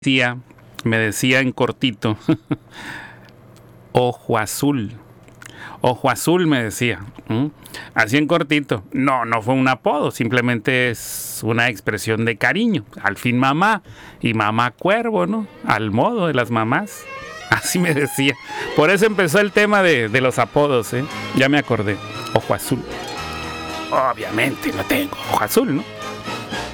Tía me decía en cortito, ojo azul. Ojo azul me decía. Así en cortito. No fue un apodo, simplemente es una expresión de cariño. Al fin mamá y mamá cuervo, ¿no? Al modo de las mamás. Así me decía. Por eso empezó el tema de los apodos, ¿eh? Ya me acordé. Ojo azul. Obviamente no tengo ojo azul, ¿no?